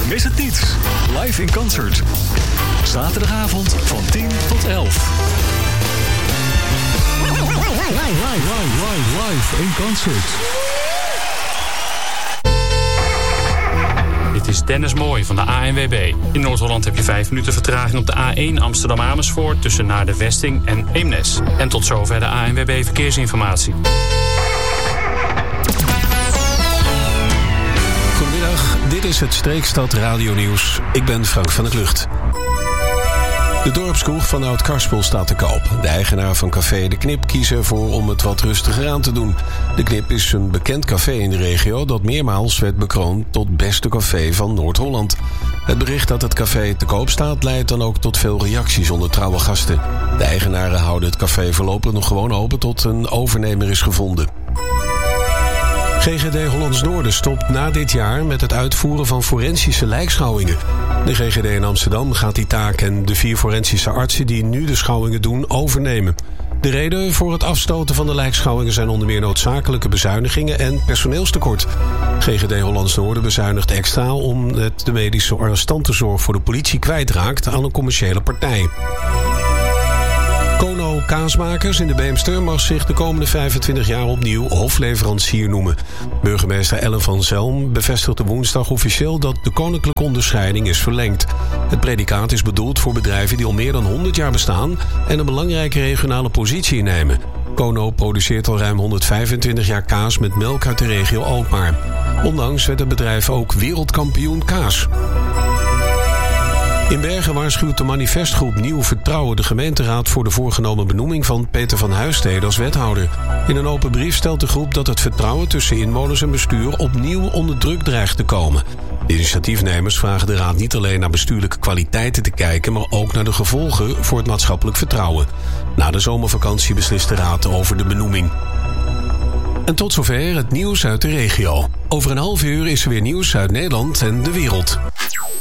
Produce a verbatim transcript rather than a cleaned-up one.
Mis het niet. Live in concert. Zaterdagavond van tien tot elf. Live, live, live, live in concert. Dit is Dennis Mooij van de A N W B. In Noord-Holland heb je vijf minuten vertraging op de A één Amsterdam-Amersfoort tussen naar de Westing en Eemnes. En tot zover de A N W B Verkeersinformatie. Goedemiddag, dit is het Streekstad Radio Nieuws. Ik ben Frank van der Klucht. De dorpskroeg van Oud-Karspel staat te koop. De eigenaar van café De Knip kiest ervoor om het wat rustiger aan te doen. De Knip is een bekend café in de regio dat meermaals werd bekroond tot beste café van Noord-Holland. Het bericht dat het café te koop staat leidt dan ook tot veel reacties onder trouwe gasten. De eigenaren houden het café voorlopig nog gewoon open tot een overnemer is gevonden. G G D Hollands Noorden stopt na dit jaar met het uitvoeren van forensische lijkschouwingen. De G G D in Amsterdam gaat die taak en de vier forensische artsen die nu de schouwingen doen overnemen. De reden voor het afstoten van de lijkschouwingen zijn onder meer noodzakelijke bezuinigingen en personeelstekort. G G D Hollands Noorden bezuinigt extra omdat de medische arrestantenzorg voor de politie kwijtraakt aan een commerciële partij. Kono Kaasmakers in de Beemster mag zich de komende vijfentwintig jaar opnieuw hofleverancier noemen. Burgemeester Ellen van Zelm bevestigde woensdag officieel dat de koninklijke onderscheiding is verlengd. Het predicaat is bedoeld voor bedrijven die al meer dan honderd jaar bestaan en een belangrijke regionale positie innemen. Kono produceert al ruim honderdvijfentwintig jaar kaas met melk uit de regio Alkmaar. Onlangs werd het bedrijf ook wereldkampioen kaas. In Bergen waarschuwt de manifestgroep Nieuw Vertrouwen de gemeenteraad voor de voorgenomen benoeming van Peter van Huistede als wethouder. In een open brief stelt de groep dat het vertrouwen tussen inwoners en bestuur opnieuw onder druk dreigt te komen. De initiatiefnemers vragen de raad niet alleen naar bestuurlijke kwaliteiten te kijken, maar ook naar de gevolgen voor het maatschappelijk vertrouwen. Na de zomervakantie beslist de raad over de benoeming. En tot zover het nieuws uit de regio. Over een half uur is er weer nieuws uit Nederland en de wereld.